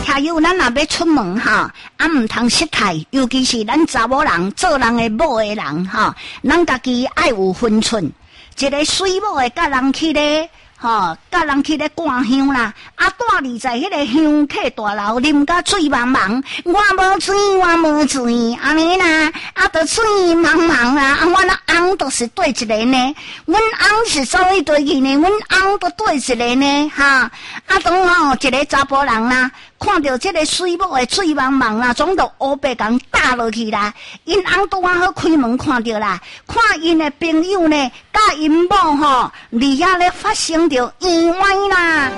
听友，咱若要出门哈，唔通失态，尤其是咱查某人做人的某的人哈，咱家己爱有分寸。一个水某的，甲人去咧。甲人去咧灌香啦，住伫在迄个香客大楼，啉甲水茫茫，我无水，我无水，安尼啦，着水茫茫啦，阮翁都是对一个呢，阮翁是走去对去呢，阮翁都对一个呢，当一个查甫人啦，看到这个水某的水茫茫啦，总都乌白共打落去啦，因翁拄好开门看到啦，看因的朋友呢，甲因某伫遐咧发生着意外啦。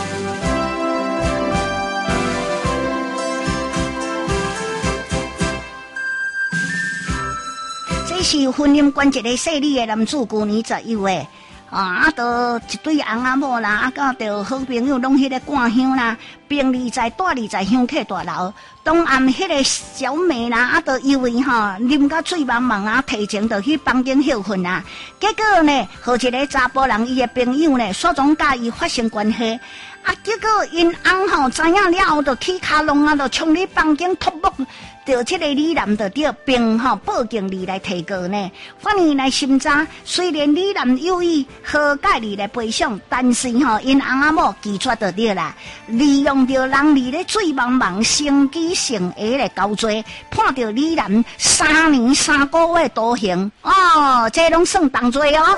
这是婚姻关一个细腻的男子，旧年11月。就一对翁仔某啦，到着好朋友拢迄个灌香啦，并住在香客大楼。当暗迄个小妹啦，就因为啉甲水茫茫提前就去房间休困啦。结果呢，和一个查甫人伊的朋友呢，煞总甲伊发生关系。结果因翁知影了后，就起卡龙就冲去房间托木。着这个李男就着并报警里来提告呢。反而来审查，虽然李男有意和解里来赔偿，但是因翁仔某拒绝就对啦，利用着人伫咧水茫茫乘机成讹来交罪，判着李男3年3个月徒刑。这拢算重罪哦。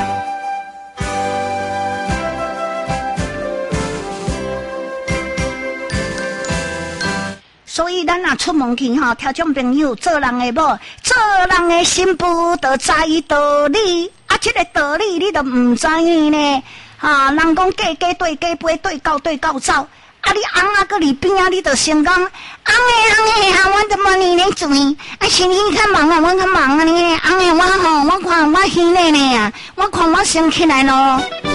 所以咱若出门去听众朋友，做人的某，做人的新妇，就知道理。这个道理你都唔知呢？人讲嫁对嫁飞，对狗走。你翁仔搁伫边你就先讲，翁的，我怎么你咧做？是你较忙啊，我较忙啊，你翁的我看我兴咧呢，我看我先起来咯。